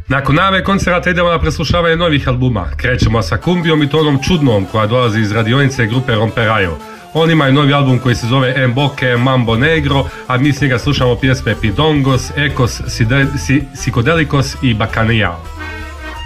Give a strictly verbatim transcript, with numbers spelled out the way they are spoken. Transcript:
Nakon najave koncerata idemo na preslušavanje novih albuma. Krećemo sa kumbijom i tonom čudnom koja dolazi iz radionice grupe Romperajo. On ima i novi album koji se zove Emboke Mambo Negro, a mi s njega slušamo pjesme Pidongos, Ekos, Psicodelicos i Bacanijao.